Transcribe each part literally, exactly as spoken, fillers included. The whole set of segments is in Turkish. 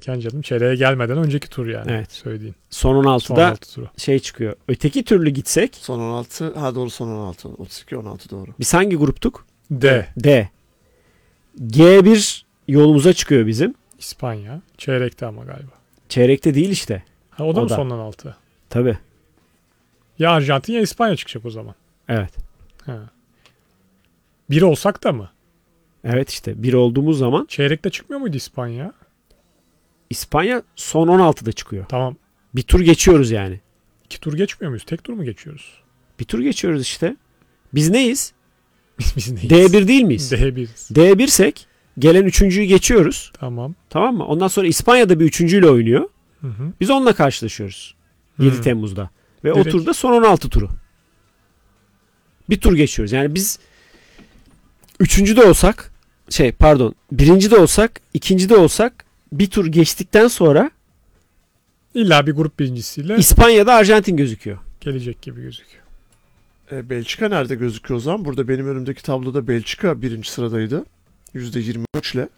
derken canım çeyreğe gelmeden önceki tur yani. Evet. Söylediğin. Son on altıda Son on altı turu. şey çıkıyor. Öteki türlü gitsek. Son on altı. Ha doğru, son on altı. otuz iki on altı doğru. Biz hangi gruptuk? D. D. G bir yolumuza çıkıyor bizim. İspanya. Çeyrekte ama galiba. Çeyrekte değil işte. Ha, o da O mı da. son on altı? Tabii. Ya Arjantin ya İspanya çıkacak o zaman. Evet. Ha. Bir olsak da mı? Evet işte. Bir olduğumuz zaman Çeyrekte çıkmıyor muydu İspanya? İspanya son on altıda çıkıyor. Tamam. Bir tur geçiyoruz yani. İki tur geçmiyor muyuz? Tek tur mu geçiyoruz? Bir tur geçiyoruz işte. Biz neyiz? Biz, biz neyiz? D bir değil miyiz? D bir. D birsek gelen üçüncüyü geçiyoruz. Tamam. Tamam mı? Ondan sonra İspanya'da bir üçüncüyle oynuyor. Hı hı. Biz onunla karşılaşıyoruz. yedi Hı. Temmuz'da. Ve Direkt. o turda son on altı turu. Bir tur geçiyoruz. Yani biz üçüncü de olsak şey pardon birinci de olsak ikinci de olsak bir tur geçtikten sonra İlla bir grup birincisiyle İspanya'da Arjantin gözüküyor. gelecek gibi gözüküyor. E, Belçika nerede gözüküyor o zaman? Burada benim önümdeki tabloda Belçika birinci sıradaydı. yüzde yirmi üç ile.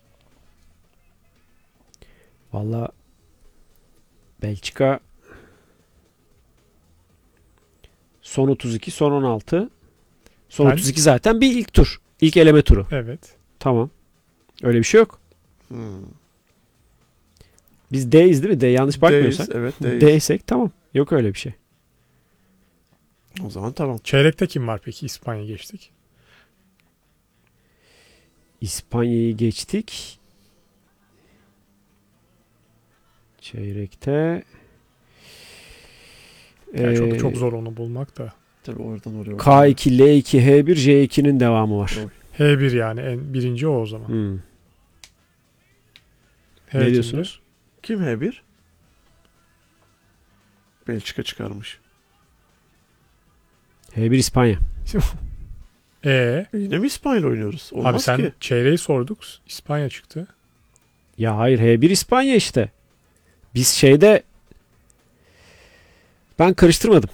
Valla Belçika son otuz iki, son on altı. Son Ben- otuz iki zaten bir ilk tur. İlk eleme turu. Evet. Tamam. Öyle bir şey yok. Hmm. Biz D'yiz değil mi? D yanlış bakmıyorsak. D'yiz, evet D'yiz. D'ysek tamam. Yok öyle bir şey. O zaman tamam. Çeyrekte kim var peki? İspanya geçtik. İspanya'yı geçtik. Çeyrekte Yani çok, ee, çok zor onu bulmak da. Tabii oradan oraya. K iki, L iki, H bir, J ikinin devamı var. Doğru. H bir yani en birinci o o zaman. Hmm. H Ne kimdir? diyorsunuz? Kim H bir? Belçika çıkarmış. H bir İspanya. E E yine mi İspanya oynuyoruz? Olmaz abi sen ki. çeyreği sorduk. İspanya çıktı. Ya hayır H bir İspanya işte. Biz şeyde ben karıştırmadım.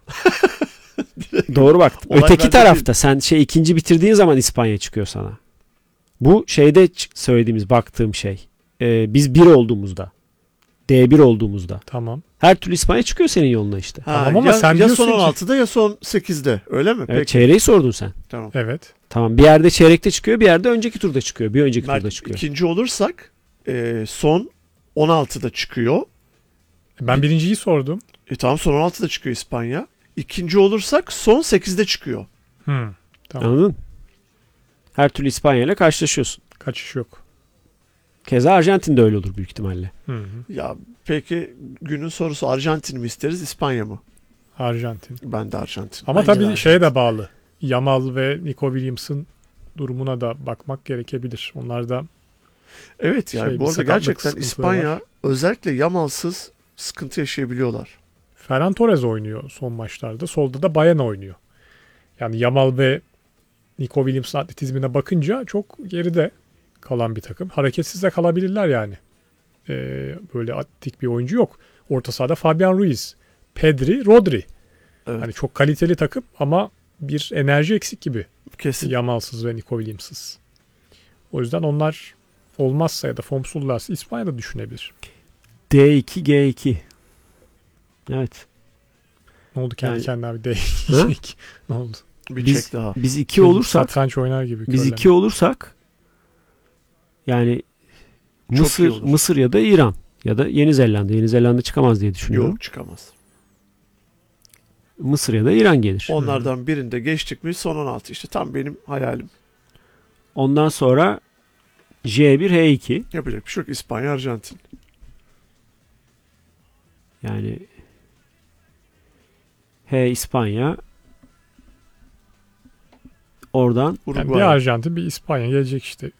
Doğru baktım. Olay Öteki bende tarafta sen şey ikinci bitirdiğin zaman İspanya çıkıyor sana. Bu şeyde ç- söylediğimiz baktığım şey. Ee, biz bir olduğumuzda. D bir olduğumuzda. Tamam. Her türlü İspanya çıkıyor senin yoluna işte. Ha, Tamam ama ya, sen ya diyorsun son ki- on altıda ya son sekizde. Öyle mi? Evet, Peki. çeyreği sordun sen. Tamam. Evet. Tamam bir yerde çeyrekte çıkıyor bir yerde önceki turda çıkıyor. Bir önceki Mert, turda çıkıyor. ikinci olursak e, son on altıda çıkıyor. Ben birinciyi sordum. E tamam, son on altıda çıkıyor İspanya. İkinci olursak son sekizde çıkıyor. Hı. Tamam. Anladın? Her türlü İspanya ile karşılaşıyorsun. Kaçış yok. Keza Arjantin de öyle olur büyük ihtimalle. Hı hı. Ya peki günün sorusu, Arjantin mi isteriz, İspanya mı? Arjantin. Ben de Arjantin. Ama Bence tabii de Arjantin. şeye de bağlı. Yamal ve Nico Williams'ın durumuna da bakmak gerekebilir. Onlar da Evet yani şey, bir bu arada sakatlık gerçekten sıkıntıları İspanya var. özellikle Yamal'sız sıkıntı yaşayabiliyorlar. Ferran Torres oynuyor son maçlarda. Solda da Bayern oynuyor. Yani Yamal ve Nico Williams'ın atletizmine bakınca çok geride kalan bir takım. Hareketsiz de kalabilirler yani. Ee, böyle atletik bir oyuncu yok. Orta sahada Fabian Ruiz, Pedri, Rodri. Evet, Yani çok kaliteli takım ama bir enerji eksik gibi. kesin. Yamal'sız ve Nico Williams'ız. O yüzden onlar olmazsa ya da formsuzlarsa İspanya'da düşünebilir. D iki, G iki. Evet. Ne oldu kendi Yani- kendine abi değil. Hı? Ne oldu? Bir Biz- çek daha. Biz iki olursak Satranç oynar gibi. biz körleme. iki olursak yani Çok Mısır, iyi olur. Mısır ya da İran ya da Yeni Zelanda. Yeni Zelanda çıkamaz diye düşünüyorum. Yok, çıkamaz. Mısır ya da İran gelir. Onlardan birinde geçtik mi son on altı, işte tam benim hayalim. Ondan sonra J bir, H iki. Yapacak bir şey yok. İspanya, Arjantin. Yani H İspanya. Oradan Yani bir Uruguay. Arjantin bir İspanya gelecek işte.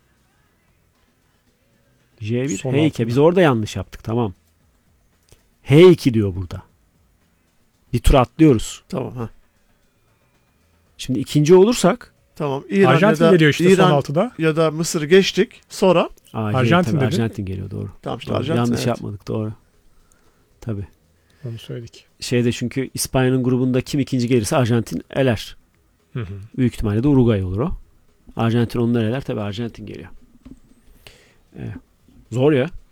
J bir, Son H iki. altında. Biz orada yanlış yaptık tamam. H iki diyor burada. Bir tur atlıyoruz. Tamam ha. Şimdi ikinci olursak Tamam. İran Arjantin ya da geliyor işte İran son altıda. ya da Mısır geçtik. Sonra Aa, Arjantin tabii dedin. Arjantin geliyor doğru. tamam işte Doğru. Arjantin. Yanlış evet. yapmadık doğru. Tabii. Onu söyledik. Şeyde çünkü İspanya'nın grubunda kim ikinci gelirse Arjantin eler. Hı hı. Büyük ihtimalle de Uruguay olur o. Arjantin onları eler tabii Arjantin geliyor. Ee, zor ya.